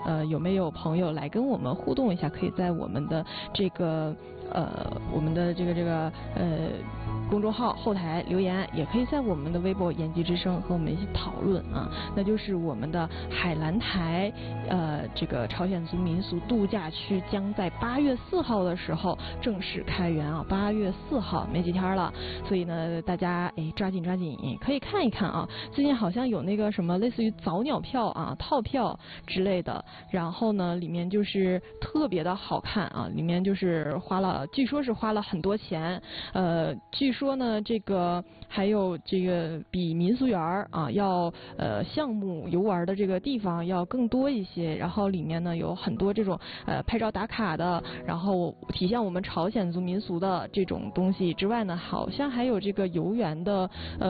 有没有朋友来跟我们互动一下？可以在我们的这个公众号后台留言，也可以在我们的微博延吉之声和我们一起讨论啊。那就是我们的海兰台这个朝鲜族民俗度假区将在8月4号的时候正式开园啊，8月4号没几天了，所以呢大家抓紧可以看一看啊。最近好像有那个什么类似于早鸟票啊、套票之类的，然后呢里面就是特别的好看啊，里面就是据说是花了很多钱，据说呢这个还有这个比民俗园啊要项目游玩的这个地方要更多一些，然后里面呢有很多这种拍照打卡的，然后体现我们朝鲜族民俗的这种东西之外呢，好像还有这个游园的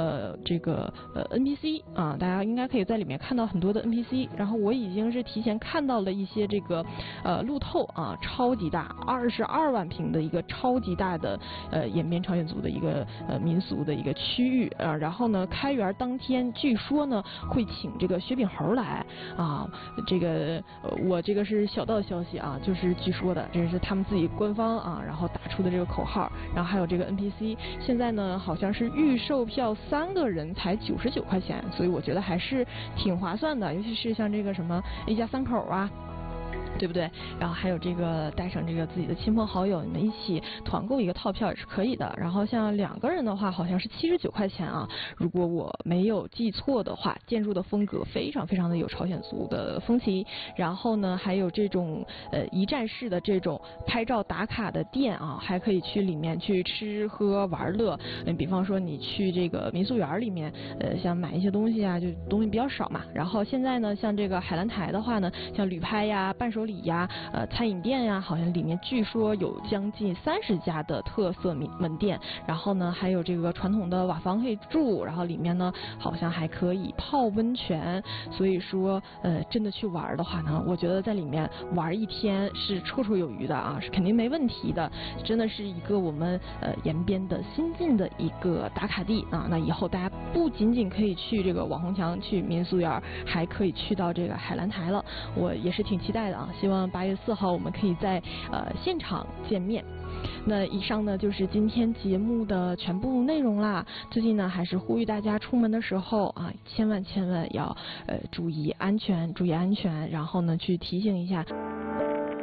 NPC 啊，大家应该可以在里面看到很多的 NPC， 然后我已经是提前看到了一些这个路透啊，超级大22万平的一个超级大的延边朝鲜族的一个民俗的一个区域然后呢开园当天据说呢会请这个雪饼猴来啊，这个我这个是小道消息啊，就是据说的，这是他们自己官方啊然后打出的这个口号，然后还有这个 NPC， 现在呢好像是预售票3个人才99块钱，所以我觉得还是挺划算的，尤其是像这个什么一家3口啊，对不对？然后还有这个带上这个自己的亲朋好友，你们一起团购一个套票也是可以的。然后像2个人的话，好像是79块钱啊，如果我没有记错的话。建筑的风格非常非常的有朝鲜族的风情，然后呢还有这种一站式的这种拍照打卡的店啊，还可以去里面去吃喝玩乐。比方说你去这个民宿园里面，像买一些东西啊，就东西比较少嘛。然后现在呢，像这个海兰台的话呢，像旅拍呀、伴手礼呀、餐饮店呀，好像里面据说有将近30家的特色门店。然后呢，还有这个传统的瓦房可以住，然后里面呢好像还可以泡温泉。所以说，真的去玩的话呢，我觉得在里面玩1天是绰绰有余的啊，是肯定没问题的。真的是一个我们延边的新晋的一个打卡地啊。那以后大家不仅仅可以去这个网红墙去民俗园，还可以去到这个海兰台了。我也是挺期待的啊，希望8月4号我们可以在现场见面。那以上呢就是今天节目的全部内容啦。最近呢还是呼吁大家出门的时候啊，千万要注意安全，然后呢去提醒一下